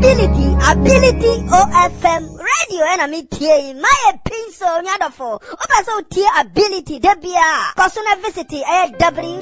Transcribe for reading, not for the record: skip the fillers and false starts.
ability OFM radio and me tie my pin so nyadofo oba so tie ability debia cause na visit